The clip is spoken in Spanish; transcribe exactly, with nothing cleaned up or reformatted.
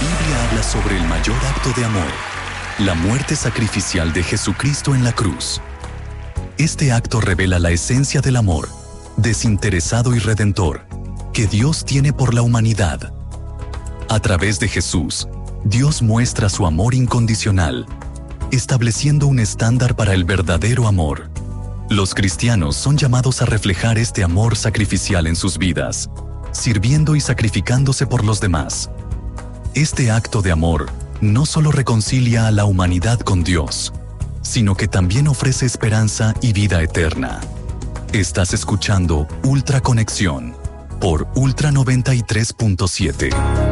Biblia habla sobre el mayor acto de amor, la muerte sacrificial de Jesucristo en la cruz. Este acto revela la esencia del amor, desinteresado y redentor, que Dios tiene por la humanidad. A través de Jesús, Dios muestra su amor incondicional, estableciendo un estándar para el verdadero amor. Los cristianos son llamados a reflejar este amor sacrificial en sus vidas, sirviendo y sacrificándose por los demás. Este acto de amor no solo reconcilia a la humanidad con Dios, sino que también ofrece esperanza y vida eterna. Estás escuchando Ultra Conexión por Ultra noventa y tres punto siete.